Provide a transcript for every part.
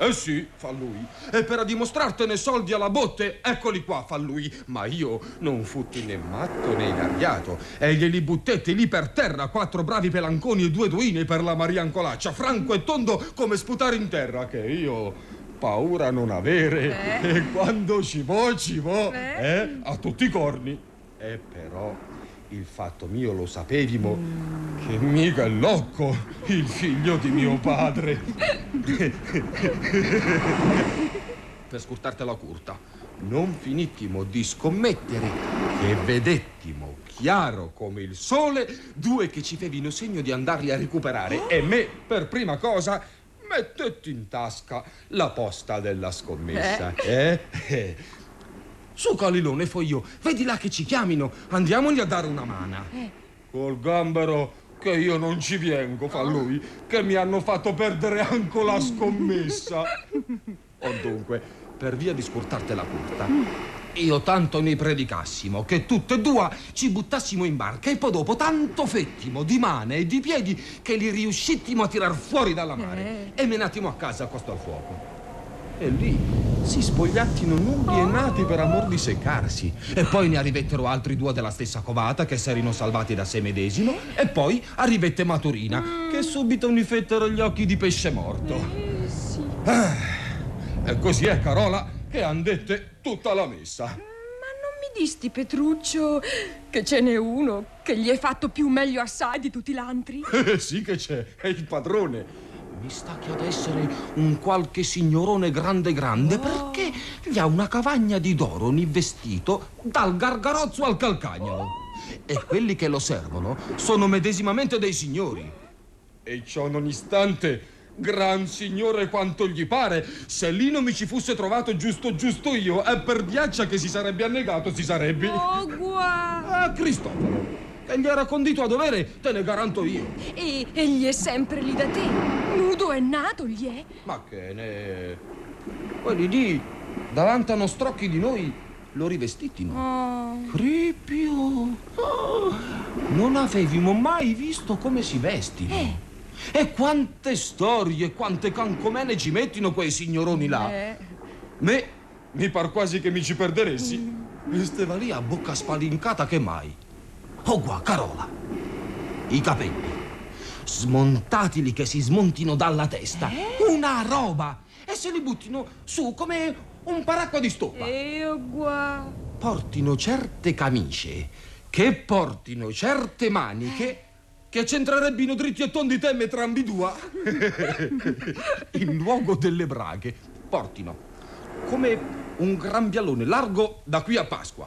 Eh sì, fa lui. E per dimostrartene soldi alla botte, eccoli qua, fa lui. Ma io non futti né matto né ingabbiato. E glieli buttetti lì per terra 4 bravi pelanconi e 2 duine per la Mariancolaccia, franco e tondo come sputare in terra, che io paura non avere. E quando ci vo, a tutti i corni. E però il fatto mio lo sapevimo, che mica è Locco, il figlio di mio padre. Per scurtartela curta, non finittimo di scommettere che vedettimo chiaro come il sole 2 che ci fevino segno di andarli a recuperare. E me, per prima cosa, mettetti in tasca la posta della scommessa. Su, Calilone, fo io. Vedi là che ci chiamino. Andiamogli a dare una mano. Col gambero che io non ci vengo, fa lui, che mi hanno fatto perdere anche la scommessa. O dunque, per via di scurtartela curta, io tanto ne predicassimo che tutte e 2 ci buttassimo in barca e poi dopo tanto fettimo di mane e di piedi che li riuscittimo a tirar fuori dalla mare e menattimo a casa a costo al fuoco. E lì si spogliattino nudi e nati per amor di seccarsi. E poi ne arrivettero altri 2 della stessa covata che s'erano salvati da sé medesimo. E poi arrivette Maturina che subito mi fettero gli occhi di pesce morto. E così è, Carola, che han dette tutta la messa. Ma non mi disti, Petruccio, che ce n'è uno che gli è fatto più meglio assai di tutti l'altri? Sì che c'è, è il padrone. Mi sta che ad essere un qualche signorone grande perché gli ha una cavagna di d'oro ogni vestito dal gargarozzo al calcagnolo. E quelli che lo servono sono medesimamente dei signori. E ciò nonostante, gran signore quanto gli pare, se lì non mi ci fosse trovato giusto io, è per diaccia che si sarebbe annegato, si sarebbe. Oh, guarda! A Cristoforo, che gli era condito a dovere, te ne garanto io. E egli è sempre lì da te. Nudo e nato gli è. Ma che ne... Quelli lì, davanti a nostri occhi di noi, lo rivestittino. Cripio! Non avevimo mai visto come si vestino. E quante storie, quante cancomene ci mettino quei signoroni là. Me, mi par quasi che mi ci perderessi. E steva lì a bocca spalincata che mai. Oh, qua, Carola, i capelli, smontatili che si smontino dalla testa, una roba, e se li buttino su come un paracqua di stoppa. Portino certe camicie, che portino certe maniche, che c'entrerebbino dritti e tondi temme tra ambidua. In luogo delle braghe, portino come un gran biallone largo da qui a Pasqua.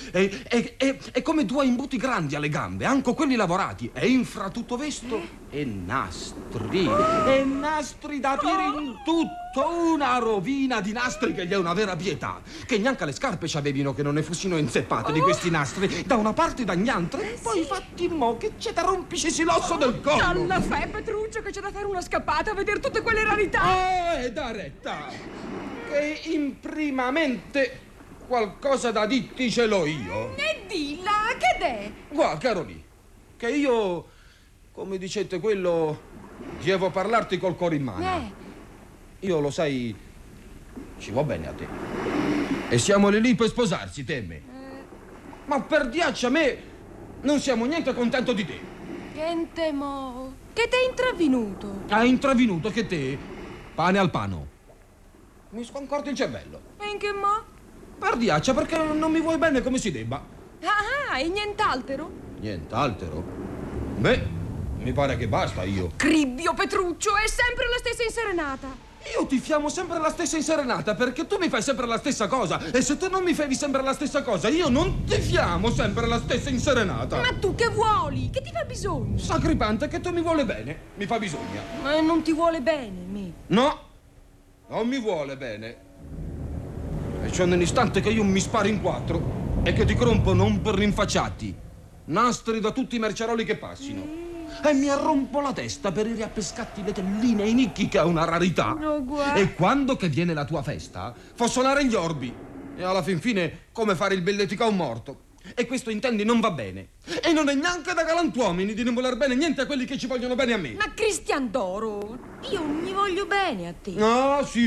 E come 2 imbuti grandi alle gambe, anche quelli lavorati. E infra tutto vesto e nastri. E nastri da pire in tutto. Una rovina di nastri che gli è una vera pietà. Che neanche le scarpe ci avevino che non ne fossino inzeppate di questi nastri. Da una parte e da ni'altra. E poi fatti in mo' che c'è da rompiscisi l'osso del collo. Alla fe, Petruccio, che c'è da fare una scappata a vedere tutte quelle rarità. E da retta. Che imprimamente qualcosa da ditti ce l'ho io. E dilla, che d'è? Guarda, Carolì, che io, come dicete quello, devo parlarti col cuore in mano. Io, lo sai, ci va bene a te. E siamo lì per sposarsi, te e me. Ma per diaccia a me non siamo niente contento di te. Niente mo. Che t'è intravenuto? Ha intravenuto che te, pane al pano. Mi sconcordi il cervello. E in che mo? Per diaccia, perché non mi vuoi bene come si debba. E nient'altro? Nient'altro? Beh, mi pare che basta io. Cribbio, Petruccio, è sempre la stessa inserenata. Io ti fiamo sempre la stessa inserenata perché tu mi fai sempre la stessa cosa. E se tu non mi fai sempre la stessa cosa, io non ti fiamo sempre la stessa inserenata. Ma tu che vuoli? Che ti fa bisogno? Sacripante che tu mi vuole bene. Mi fa bisogno. Ma non ti vuole bene, me. No, non mi vuole bene. E c'è un istante che io mi sparo in 4 e che ti crompo non per rinfacciati. Nastri da tutti i merciaroli che passino. E mi arrompo la testa per i riappescatti le telline e i nicchi, che è una rarità. No, guarda. E quando che viene la tua festa, fa suonare gli orbi. E alla fin fine, come fare il belletica a un morto. E questo, intendi, non va bene. E non è neanche da galantuomini di non voler bene niente a quelli che ci vogliono bene a me. Ma Cristian d'Oro, io mi voglio bene a te. Ah, sì,